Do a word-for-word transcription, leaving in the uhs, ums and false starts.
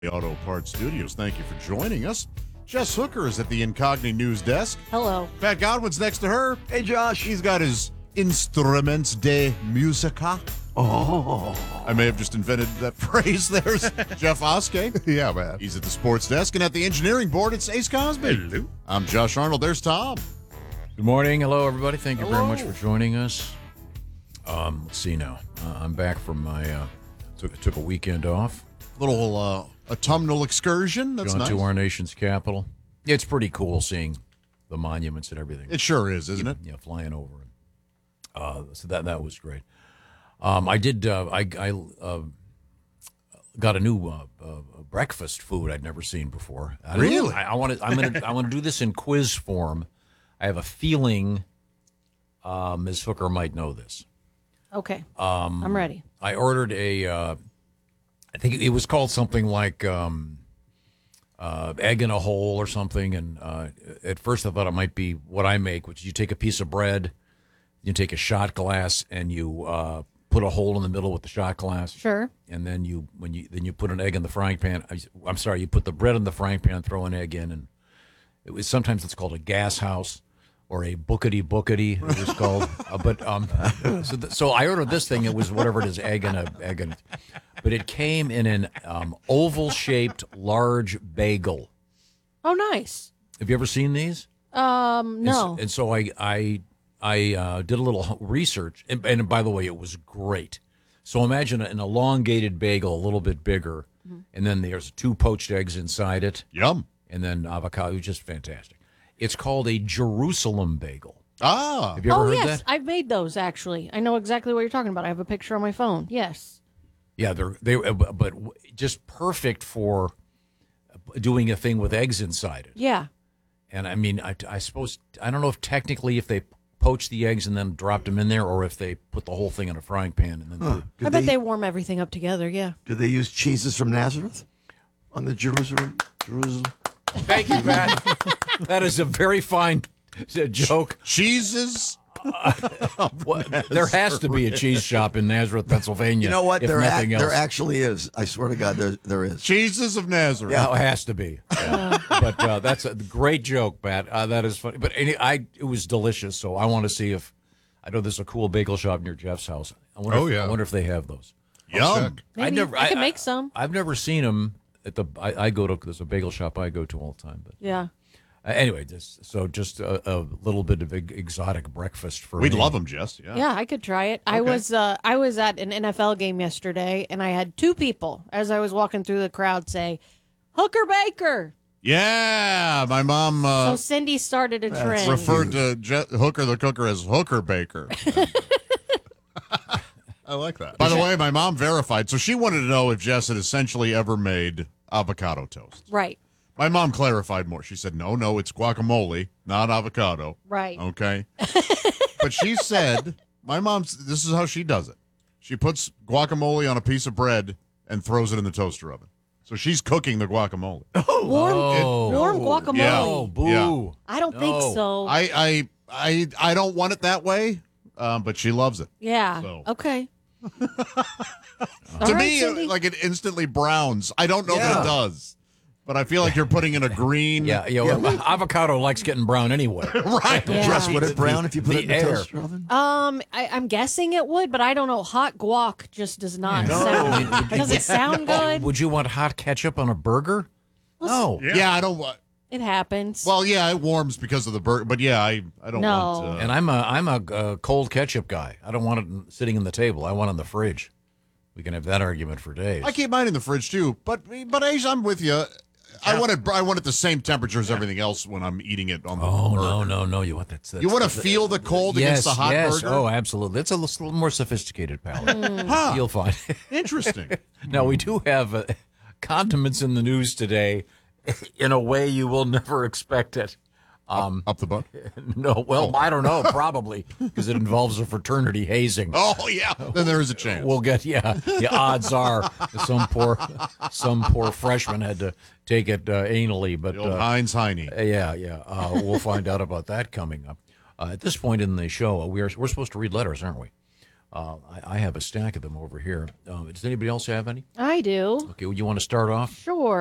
The Auto Parts Studios. Thank you for joining us. Jess Hooker is at the Incogni News Desk. Hello. Pat Godwin's next to her. Hey, Josh. He's got his Instruments de Musica. Oh. I may have just invented that phrase. There's Jeff Oskey. Yeah, man. He's at the sports desk. And at the engineering board, it's Ace Cosby. Hello. I'm Josh Arnold. There's Tom. Good morning. Hello, everybody. Thank you Hello. very much for joining us. Um, let's see now. Uh, I'm back from my, uh, took, took a weekend off. Little uh, autumnal excursion. That's Gone nice. to our nation's capital. It's pretty cool seeing the monuments and everything. It sure is, isn't it? Yeah, flying over. Uh, so that that was great. Um, I did. Uh, I I uh, got a new uh, uh, breakfast food I'd never seen before. I don't- Really? I, I want to. I'm gonna. I want to do this in quiz form. I have a feeling uh, Miz Hooker might know this. Okay. Um, I'm ready. I ordered a. Uh, I think it was called something like um, uh, egg in a hole or something. And uh, at first, I thought it might be what I make, which you take a piece of bread, you take a shot glass, and you uh, put a hole in the middle with the shot glass. Sure. And then you when you then you put an egg in the frying pan. I, I'm sorry, you put the bread in the frying pan, throw an egg in, and it was sometimes it's called a gas house or a bookety bookety. It was called. uh, but um, so th- so I ordered this thing. It was whatever it is, egg and a egg and. But it came in an um, oval-shaped large bagel. Oh, nice. Have you ever seen these? Um, And no. so, and so I I I uh, did a little research, and, and by the way, it was great. So imagine an elongated bagel, a little bit bigger, and then there's two poached eggs inside it, Yum. and then avocado. It was just fantastic. It's called a Jerusalem bagel. Ah. Have you ever oh, heard yes. that? I've made those, actually. I know exactly what you're talking about. I have a picture on my phone. Yes. Yeah, they're they, uh, but just perfect for doing a thing with eggs inside it. Yeah. And I mean, I, I suppose I don't know if technically if they poached the eggs and then dropped them in there, or if they put the whole thing in a frying pan and then. Huh. I Did bet they warm everything up together, yeah. Do they use cheeses from Nazareth on the Jerusalem? Jerusalem. Thank you, Matt. That is a very fine uh, joke. Cheeses. What, there has to be a cheese shop in Nazareth, Pennsylvania. You know what? If There, nothing ac- else. there actually is. I swear to God, there there is. Cheeses of Nazareth. Yeah, it has to be. Yeah. but uh, that's a great joke, Matt. Uh, that is funny. But any, I, it was delicious. So I want to see if I know there's a cool bagel shop near Jeff's house. I wonder Oh, if, yeah. I wonder if they have those. Yum. Maybe I never. I, I could I- make some. I've never seen them at the. I, I go to. There's a bagel shop I go to all the time. But Yeah. uh, anyway, just so just a, a little bit of eg- exotic breakfast for We'd me. love them, Jess. Yeah. Yeah, I could try it. I was uh, I was at an N F L game yesterday, and I had two people, as I was walking through the crowd, say, Hooker Baker. Yeah, my mom So uh, Cindy started a trend. referred to Je- Hooker the Cooker as Hooker Baker. I like that. By the way, my mom verified, so she wanted to know if Jess had essentially ever made avocado toast. Right, My mom clarified more. She said, no, no, it's guacamole, not avocado. right. Okay. But she said, my mom's, this is how she does it. She puts guacamole on a piece of bread and throws it in the toaster oven. So she's cooking the guacamole. Warm, Oh. warm guacamole. Yeah. Oh, boo! Yeah. I don't think No. so. I, I, I, I don't want it that way, um, but she loves it. yeah. So. Okay. to All right, me, Cindy. like it instantly browns. I don't know that Yeah. it does, but I feel like you're putting in a green. Yeah, yeah. well, avocado likes getting brown anyway. right. Yeah. Jess, would it brown if you put the it in the air. toaster oven? Um, I, I'm guessing it would, but I don't know. Hot guac just does not No. sound. Does it sound good? Would you want hot ketchup on a burger? No. Yeah. I don't want. It happens. Well, yeah, it warms because of the burger, but yeah, I, I don't No. want. Uh, And I'm a I'm a uh, cold ketchup guy. I don't want it sitting in the table. I want it in the fridge. We can have that argument for days. I keep mine in the fridge too, but but Ace, I'm with you. I want it. I want it the same temperature as everything else when I'm eating it on the. Oh burger. no no no! You want that? You want to feel the cold yes, against the hot yes. burger? Oh, absolutely. It's a little more sophisticated palate. Huh. You'll find. Interesting. Now we do have uh, condiments in the news today, in a way you will never expect it. Um, Up the butt. no, well, I don't know, probably because it involves a fraternity hazing. Oh yeah, then there is a chance. We'll get yeah. The odds are some poor some poor freshman had to take it uh, anally, but the old uh, Heinz Heine. yeah, yeah. Uh, we'll find out about that coming up. Uh, at this point in the show, we are we're supposed to read letters, aren't we? Uh, I, I have a stack of them over here. Uh, does anybody else have any? I do. Okay, well, you want to start off? Sure.